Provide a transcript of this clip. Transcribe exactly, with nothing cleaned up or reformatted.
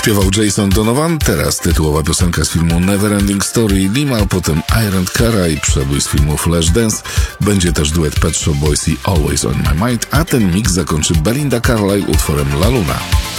Śpiewał Jason Donovan, teraz tytułowa piosenka z filmu Neverending Story Lima, potem Iron Cara i przebój z filmu Flashdance. Będzie też duet Pet Shop Boys i Always on My Mind, a ten mix zakończy Belinda Carlisle utworem La Luna.